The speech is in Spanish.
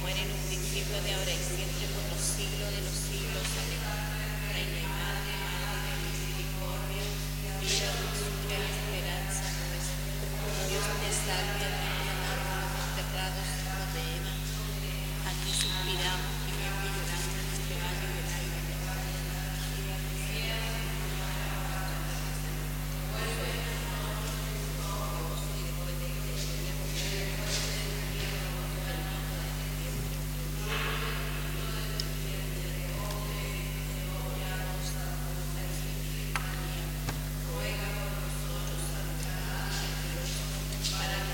como era en un principio, de ahora y siempre, por los siglos de los siglos. Amén.